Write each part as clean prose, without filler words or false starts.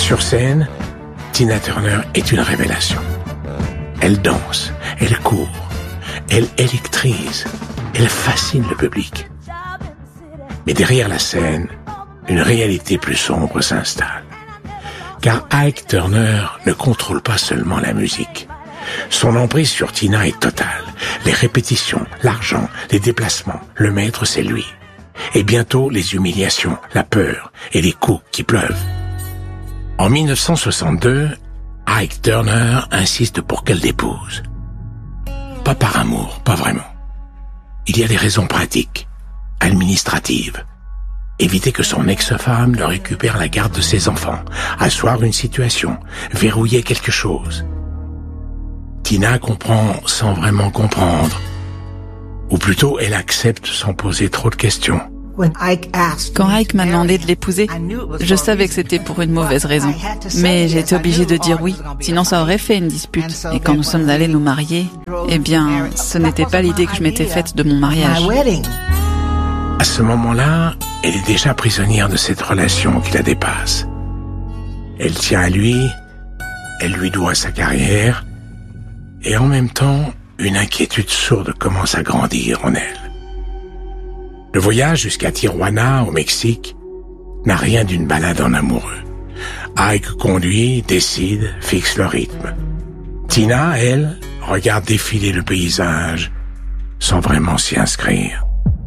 Sur scène, Tina Turner est une révélation. Elle danse, elle court, elle électrise, elle fascine le public. Mais derrière la scène, une réalité plus sombre s'installe. Car Ike Turner ne contrôle pas seulement la musique. Son emprise sur Tina est totale. Les répétitions, l'argent, les déplacements, le maître c'est lui. Et bientôt les humiliations, la peur et les coups qui pleuvent. En 1962, Ike Turner insiste pour qu'elle l'épouse. Pas par amour, pas vraiment. Il y a des raisons pratiques, administratives. Éviter que son ex-femme ne récupère la garde de ses enfants, asseoir une situation, verrouiller quelque chose. Tina comprend sans vraiment comprendre. Ou plutôt, elle accepte sans poser trop de questions. Quand Ike m'a demandé de l'épouser, je savais que c'était pour une mauvaise raison. Mais j'étais obligée de dire oui, sinon ça aurait fait une dispute. Et quand nous sommes allés nous marier, eh bien, ce n'était pas l'idée que je m'étais faite de mon mariage. À ce moment-là, elle est déjà prisonnière de cette relation qui la dépasse. Elle tient à lui, elle lui doit sa carrière, et en même temps, une inquiétude sourde commence à grandir en elle. Le voyage jusqu'à Tijuana, au Mexique, n'a rien d'une balade en amoureux. Ike conduit, décide, fixe le rythme. Tina, elle, regarde défiler le paysage sans vraiment s'y inscrire.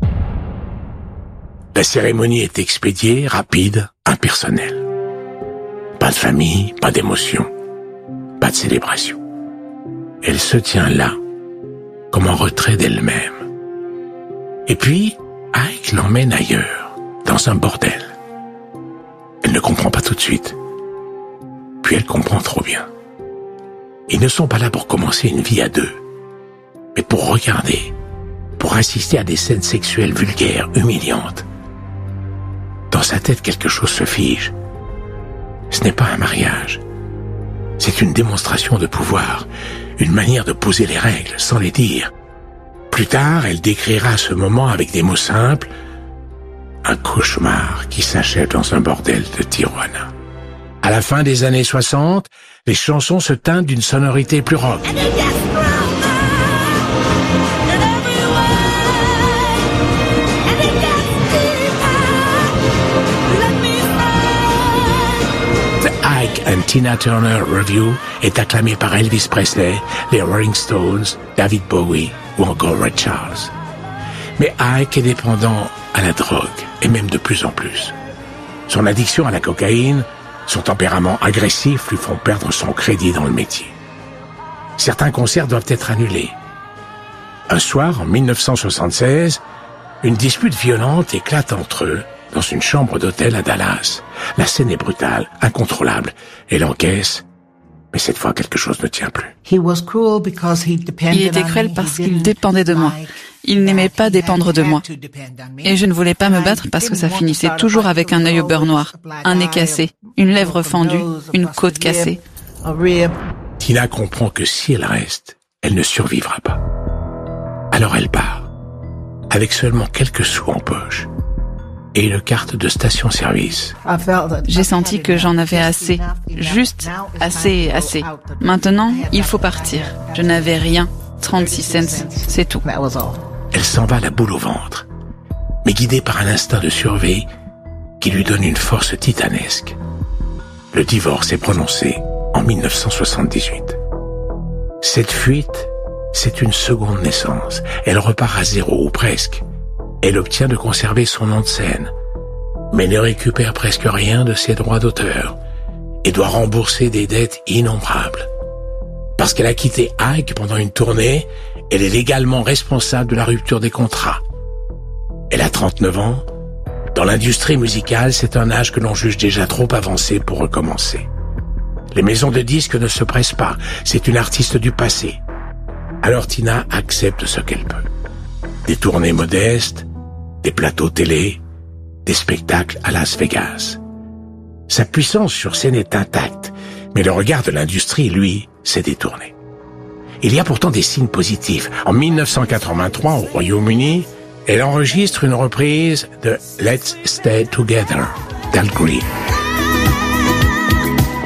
La cérémonie est expédiée, rapide, impersonnelle. Pas de famille, pas d'émotion, pas de célébration. Elle se tient là, comme en retrait d'elle-même. Et puis, Ike l'emmène ailleurs, dans un bordel. Elle ne comprend pas tout de suite. Puis elle comprend trop bien. Ils ne sont pas là pour commencer une vie à deux, mais pour regarder, pour assister à des scènes sexuelles vulgaires, humiliantes. Dans sa tête, quelque chose se fige. Ce n'est pas un mariage. C'est une démonstration de pouvoir, une manière de poser les règles sans les dire. Plus tard, elle décrira ce moment avec des mots simples, un cauchemar qui s'achève dans un bordel de Tijuana. À la fin des années 60, les chansons se teintent d'une sonorité plus rock. Ike and Tina Turner Review est acclamé par Elvis Presley, les Rolling Stones, David Bowie ou encore Ray Charles. Mais Ike est dépendant à la drogue, et même de plus en plus. Son addiction à la cocaïne, son tempérament agressif lui font perdre son crédit dans le métier. Certains concerts doivent être annulés. Un soir, en 1976, une dispute violente éclate entre eux dans une chambre d'hôtel à Dallas. La scène est brutale, incontrôlable. Elle encaisse, mais cette fois quelque chose ne tient plus. Il était cruel parce qu'il dépendait de moi. Il n'aimait pas dépendre de moi. Et je ne voulais pas me battre parce que ça finissait toujours avec un œil au beurre noir, un nez cassé, une lèvre fendue, une côte cassée. Tina comprend que si elle reste, elle ne survivra pas. Alors elle part, avec seulement quelques sous en poche et une carte de station-service. J'ai senti que j'en avais assez, juste assez. Maintenant, il faut partir. Je n'avais rien, 36 cents, c'est tout. Elle s'en va la boule au ventre, mais guidée par un instinct de survie qui lui donne une force titanesque. Le divorce est prononcé en 1978. Cette fuite, c'est une seconde naissance. Elle repart à zéro, ou presque. Elle obtient de conserver son nom de scène, mais ne récupère presque rien de ses droits d'auteur et doit rembourser des dettes innombrables. Parce qu'elle a quitté Ike pendant une tournée, elle est légalement responsable de la rupture des contrats. Elle a 39 ans. Dans l'industrie musicale, c'est un âge que l'on juge déjà trop avancé pour recommencer. Les maisons de disques ne se pressent pas, c'est une artiste du passé. Alors Tina accepte ce qu'elle peut. Des tournées modestes, des plateaux télé, des spectacles à Las Vegas. Sa puissance sur scène est intacte, mais le regard de l'industrie, lui, s'est détourné. Il y a pourtant des signes positifs. En 1983, au Royaume-Uni, elle enregistre une reprise de Let's Stay Together d'Al Green.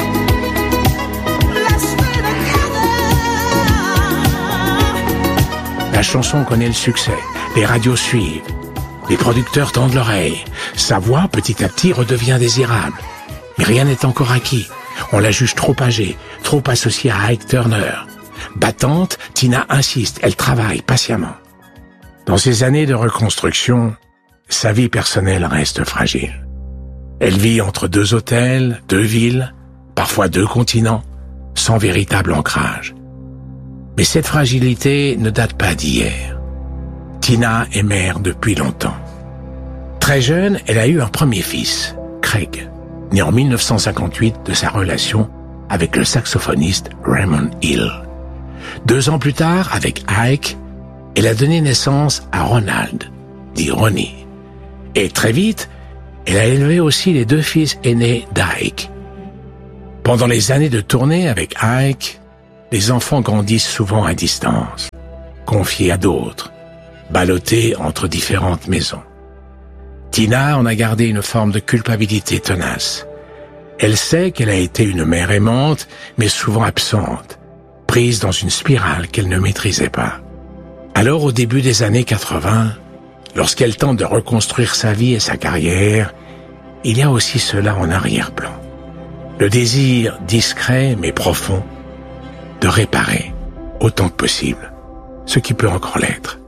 chanson connaît le succès. Les radios suivent. Les producteurs tendent l'oreille. Sa voix, petit à petit, redevient désirable. Mais rien n'est encore acquis. On la juge trop âgée, trop associée à Ike Turner. Battante, Tina insiste, elle travaille patiemment. Dans ces années de reconstruction, sa vie personnelle reste fragile. Elle vit entre 2 hôtels, 2 villes, parfois 2 continents, sans véritable ancrage. Mais cette fragilité ne date pas d'hier. Tina est mère depuis longtemps. Très jeune, elle a eu un premier fils, Craig, né en 1958 de sa relation avec le saxophoniste Raymond Hill. 2 ans plus tard, avec Ike, elle a donné naissance à Ronald, dit Ronnie. Et très vite, elle a élevé aussi les 2 fils aînés d'Ike. Pendant les années de tournée avec Ike, les enfants grandissent souvent à distance, confiés à d'autres, ballottés entre différentes maisons. Tina en a gardé une forme de culpabilité tenace. Elle sait qu'elle a été une mère aimante, mais souvent absente, prise dans une spirale qu'elle ne maîtrisait pas. Alors, au début des années 80, lorsqu'elle tente de reconstruire sa vie et sa carrière, il y a aussi cela en arrière-plan. Le désir discret mais profond de réparer autant que possible ce qui peut encore l'être.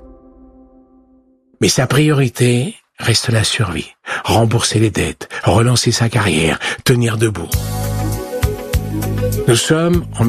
Mais sa priorité reste la survie, rembourser les dettes, relancer sa carrière, tenir debout. Nous sommes en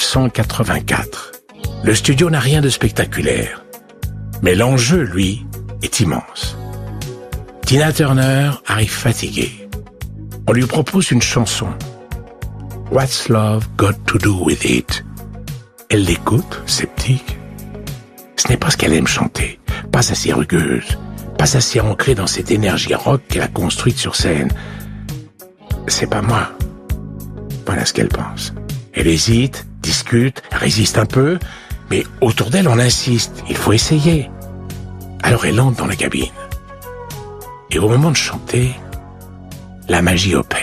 1984. Le studio n'a rien de spectaculaire, mais l'enjeu, lui, est immense. Tina Turner arrive fatiguée. On lui propose une chanson. What's Love Got to Do With It? Elle l'écoute, sceptique. Ce n'est pas ce qu'elle aime chanter, pas assez rugueuse, pas assez ancrée dans cette énergie rock qu'elle a construite sur scène. C'est pas moi. Voilà ce qu'elle pense. Elle hésite, discute, résiste un peu, mais autour d'elle on insiste, il faut essayer. Alors elle entre dans la cabine. Et au moment de chanter, la magie opère.